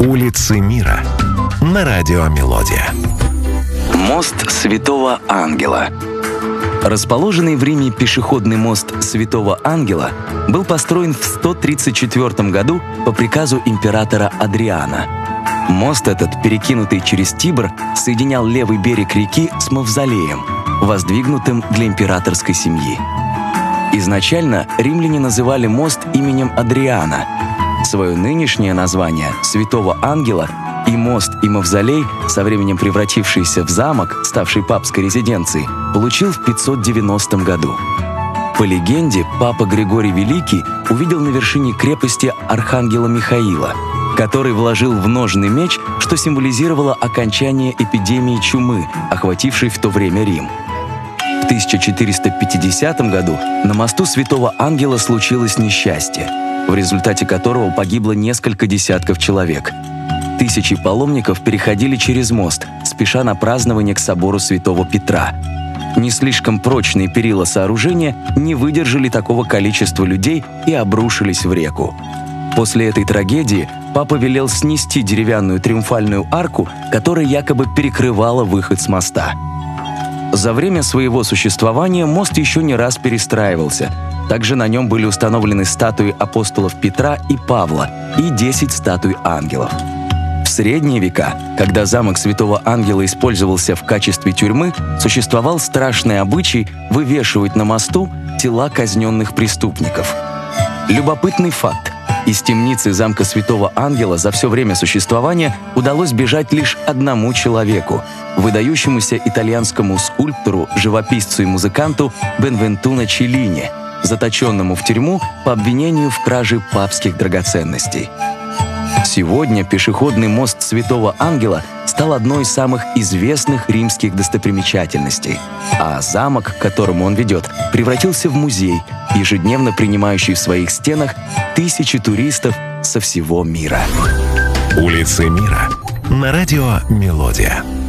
Улицы мира на радио Мелодия. Мост Святого Ангела. Расположенный в Риме пешеходный мост Святого Ангела был построен в 134 году по приказу императора Адриана. Мост этот, перекинутый через Тибр, соединял левый берег реки с мавзолеем, воздвигнутым для императорской семьи. Изначально римляне называли мост именем Адриана. Свое нынешнее название Святого Ангела и мост, и мавзолей, со временем превратившийся в замок, ставший папской резиденцией, получил в 590 году. По легенде, папа Григорий Великий увидел на вершине крепости архангела Михаила, который вложил в ножны меч, что символизировало окончание эпидемии чумы, охватившей в то время Рим. В 1450 году на мосту Святого Ангела случилось несчастье, в результате которого погибло несколько десятков человек. Тысячи паломников переходили через мост, спеша на празднование к собору Святого Петра. Не слишком прочные перила сооружения не выдержали такого количества людей и обрушились в реку. После этой трагедии папа велел снести деревянную триумфальную арку, которая якобы перекрывала выход с моста. За время своего существования мост еще не раз перестраивался. Также на нем были установлены статуи апостолов Петра и Павла и 10 статуй ангелов. В средние века, когда замок Святого Ангела использовался в качестве тюрьмы, существовал страшный обычай вывешивать на мосту тела казненных преступников. Любопытный факт. Из темницы замка Святого Ангела за все время существования удалось бежать лишь одному человеку – выдающемуся итальянскому скульптору, живописцу и музыканту Бенвентуно Челлини, заточенному в тюрьму по обвинению в краже папских драгоценностей. Сегодня пешеходный мост Святого Ангела стал одной из самых известных римских достопримечательностей, а замок, к которому он ведет, превратился в музей, ежедневно принимающий в своих стенах тысячи туристов со всего мира. Улицы мира на радио Мелодия.